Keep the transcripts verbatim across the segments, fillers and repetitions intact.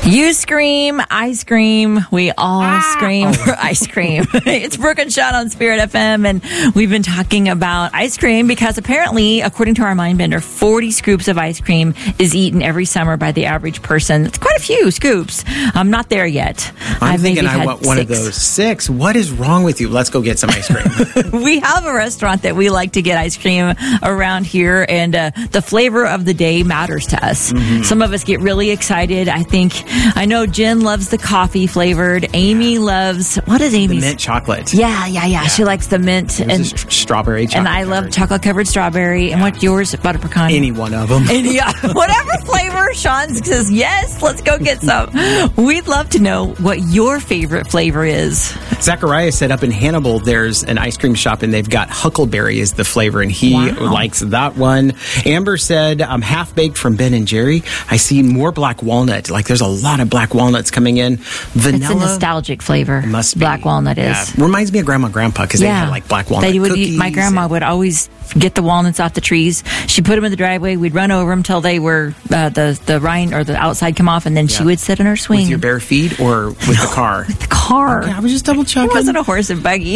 You scream, I scream, we all ah! scream oh. for ice cream. It's Brooke and Sean on Spirit F M, and we've been talking about ice cream because apparently, according to our mind bender, forty scoops of ice cream is eaten every summer by the average person. It's quite a few scoops. I'm not there yet. I'm I've thinking I want one six. of those. Six? What is wrong with you? Let's go get some ice cream. We have a restaurant that we like to get ice cream around here, and uh, the flavor of the day matters to us. Mm-hmm. Some of us get really excited. I think, I know Jen loves the coffee flavored. Amy loves, what is Amy's? The mint chocolate. Yeah, yeah, yeah, yeah. She likes the mint. Yours and is tr- strawberry chocolate. And I love covered. chocolate covered strawberry. And what's yours? Butter pecan? Any one of them. Any, yeah, whatever flavor. Sean says, yes, let's go get some. We'd love to know what your favorite flavor is. Zachariah said up in Hannibal, there's an ice cream shop and they've got huckleberry as the flavor, and he Wow. likes that one. Amber said, I'm half baked from Ben and Jerry. I see more black walnut. Like there's a lot of black walnuts coming in. Vanilla. It's a nostalgic flavor. It must be. Black walnut is. Yeah. Reminds me of Grandma and Grandpa because they had like black walnut They would cookies. eat, my grandma and- would always get the walnuts off the trees. She put them in the driveway. We'd run over them till they were uh, the the rind or the outside come off, and then yeah. she would sit in her swing. With your bare feet or with no, the car? With the car. Okay, I was just double checking. It wasn't a horse and buggy.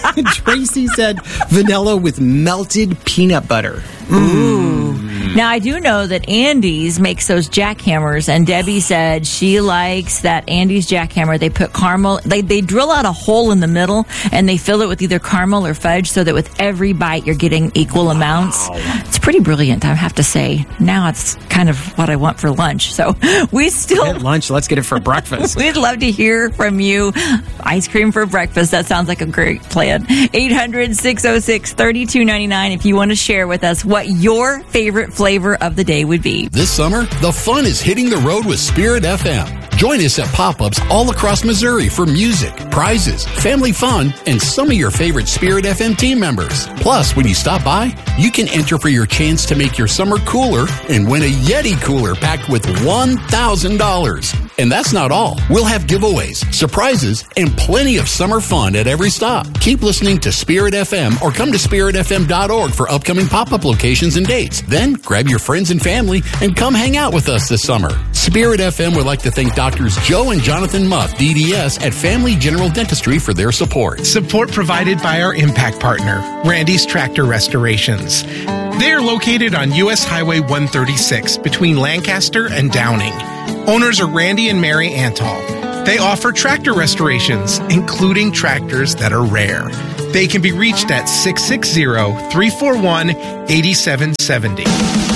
Tracy said vanilla with melted peanut butter. Ooh. Now, I do know that Andy's makes those jackhammers, and Debbie said she likes that Andy's jackhammer. They put caramel, they, they drill out a hole in the middle, and they fill it with either caramel or fudge so that with every bite you're getting equal wow. amounts. It's pretty brilliant, I have to say. Now it's kind of what I want for lunch. So we still... At lunch, let's get it for breakfast. We'd love to hear from you. Ice cream for breakfast. That sounds like a great plan. eight hundred, six oh six, three two nine nine if you want to share with us what your favorite flavor of the day would be. This summer, the fun is hitting the road with Spirit F M. Join us at pop-ups all across Missouri for music, prizes, family fun, and some of your favorite Spirit F M team members. Plus, when you stop by, you can enter for your chance to make your summer cooler and win a Yeti cooler packed with one thousand dollars. And that's not all. We'll have giveaways, surprises, and plenty of summer fun at every stop. Keep listening to Spirit F M or come to spirit f m dot org for upcoming pop-up locations and dates. Then grab your friends and family and come hang out with us this summer. Spirit F M would like to thank Doctors Joe and Jonathan Muff, D D S, at Family General Dentistry for their support. Support provided by our impact partner, Randy's Tractor Restorations. They are located on U S Highway one thirty-six between Lancaster and Downing. Owners are Randy and Mary Antall. They offer tractor restorations, including tractors that are rare. They can be reached at six six zero, three four one, eight seven seven zero.